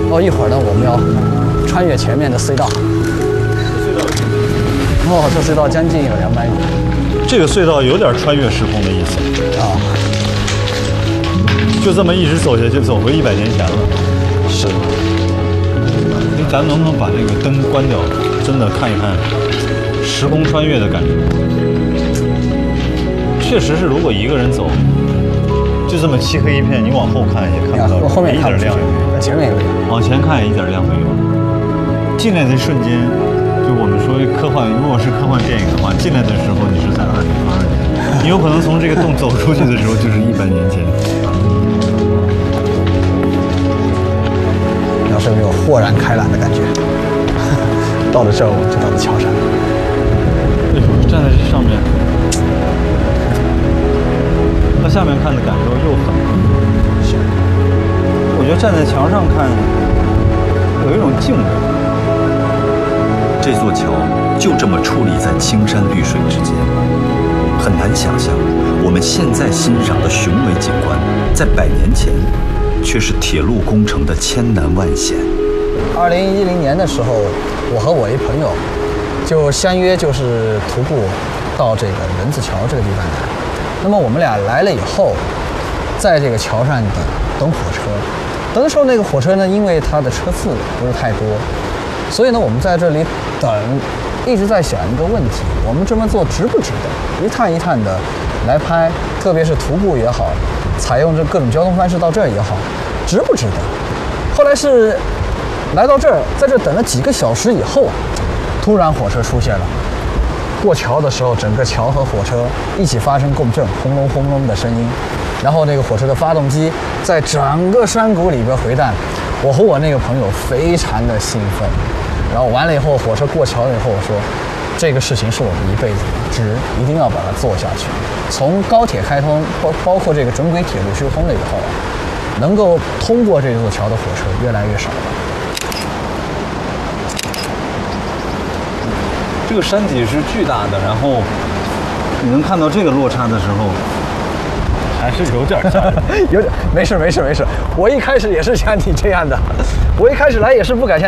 哦，一会儿呢，我们要穿越前面的隧道。哦，这隧道将近有200米。 这个隧道有点穿越时空的意思啊， 就这么一直走下去，走回100年前了。 是。 咱能不能把这个灯关掉？真的看一看时空穿越的感觉。确实是，如果一个人走，就这么漆黑一片，你往后看也看不到， 后面一点亮， 前面有亮， 往前看也一点亮没有。进来的瞬间，就我们说科幻，如果是科幻电影的话，进来的时候你是在2022年，你有可能从这个洞走出去的时候就是100年前。 要是没有豁然开朗的感觉。到了这儿，我们就到了桥上。 哎呦，站在这上面，和下面看的感受又很不一样。是，我觉得站在桥上看，有一种敬畏。 这座桥就这么矗立在青山绿水之间，很难想象，我们现在欣赏的雄伟景观，在100年前，却是铁路工程的千难万险。 2010年的时候，我和我一朋友就相约，就是徒步到这个人字桥这个地方来。那么我们俩来了以后，在这个桥上等火车。等的时候，那个火车呢，因为它的车次不是太多，所以呢，我们在这里等，一直在想一个问题：我们这么做值不值得？一趟一趟的来拍，特别是徒步也好，采用这各种交通方式到这儿也好，值不值得？后来是来到这儿，在这等了几个小时以后，突然火车出现了。过桥的时候，整个桥和火车一起发生共振，轰隆轰隆的声音。然后那个火车的发动机在整个山谷里边回荡。我和我那个朋友非常的兴奋。然后完了以后，火车过桥了以后，我说这个事情是我们一辈子的值，一定要把它做下去。从高铁开通，包括这个准轨铁路修通了以后啊，能够通过这座桥的火车越来越少了。 这个山体是巨大的，然后你能看到这个落差的时候，还是有点差， 有点没事。我一开始也是像你这样的，我一开始来也是不敢像。